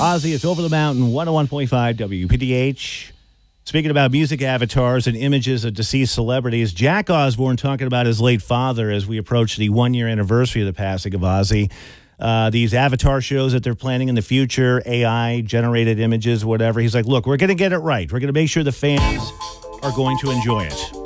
Ozzy, it's Over the Mountain, 101.5 WPDH. Speaking about music avatars and images of deceased celebrities, Jack Osbourne talking about his late father as we approach the one-year anniversary of the passing of Ozzy. These avatar shows that they're planning in the future, AI-generated images, whatever. He's like, look, we're going to get it right. We're going to make sure the fans are going to enjoy it.